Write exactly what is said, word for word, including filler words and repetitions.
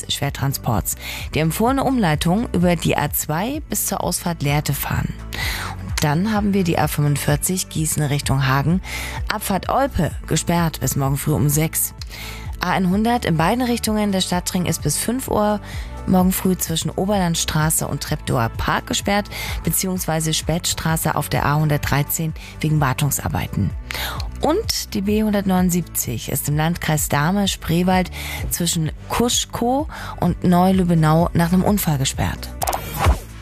des Schwertransports. Die empfohlene Umleitung über die A zwei bis zur Ausfahrt Lehrte fahren. Und dann haben wir die A fünfundvierzig Gießen Richtung Hagen. Abfahrt Olpe gesperrt bis morgen früh um sechs. A hundert in beiden Richtungen der Stadtring ist bis fünf Uhr morgen früh zwischen Oberlandstraße und Treptower Park gesperrt, beziehungsweise Spätstraße auf der A hundertdreizehn wegen Wartungsarbeiten. Und die B hundertneunundsiebzig ist im Landkreis Dahme-Spreewald zwischen Kuschkow und Neu-Lübbenau nach einem Unfall gesperrt.